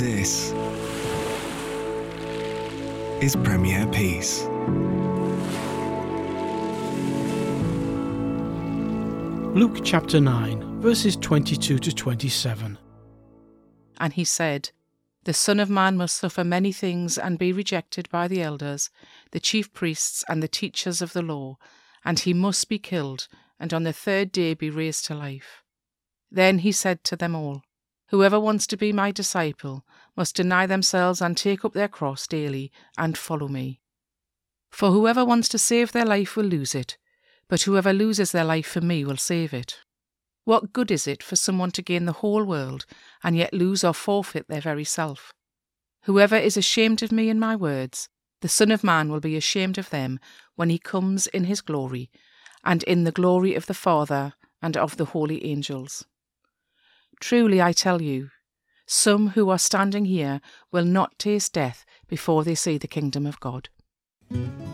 This is Premier Peace. Luke chapter 9, verses 22 to 27. And he said, The Son of Man must suffer many things and be rejected by the elders, the chief priests and the teachers of the law, and he must be killed, and on the third day be raised to life. Then he said to them all, Whoever wants to be my disciple must deny themselves and take up their cross daily and follow me. For whoever wants to save their life will lose it, but whoever loses their life for me will save it. What good is it for someone to gain the whole world and yet lose or forfeit their very self? Whoever is ashamed of me and my words, the Son of Man will be ashamed of them when he comes in his glory, and in the glory of the Father and of the holy angels. Truly I tell you, some who are standing here will not taste death before they see the kingdom of God.